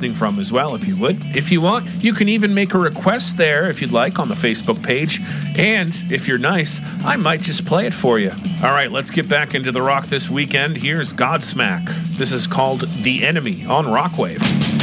listening from as well, if you would. If you want, you can even make a request there, if you'd like, on the Facebook page. And if you're nice, I might just play it for you. All right, let's get back into the rock this weekend. Here's Godsmack. This is called The Enemy on Rockwave.